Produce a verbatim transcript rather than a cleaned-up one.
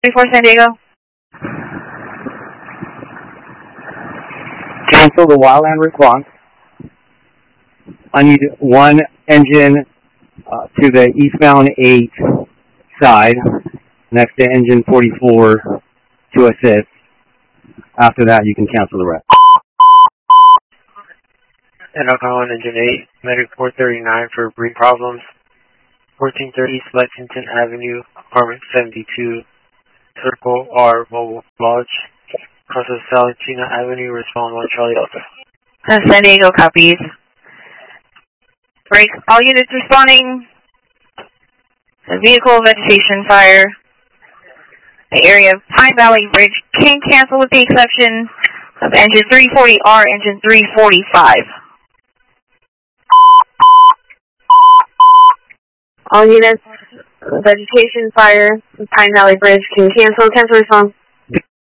before San Diego. Cancel the wildland response. I need one engine uh, to the eastbound eight side, next to engine forty-four to assist. After that, you can cancel the rest. And I'll call on engine eight, medic four thirty-nine for brief problems. fourteen thirty East Lexington Avenue, apartment seventy-two, Circle R Mobile Lodge. Cross of Salentina Avenue, respond one Charlie Alpha. San Diego copies. Break all units responding. The vehicle vegetation fire. The area of Pine Valley Bridge can cancel with the exception of engine three forty R, engine three forty-five. All units, vegetation fire, Pine Valley Bridge can cancel. Cancel response.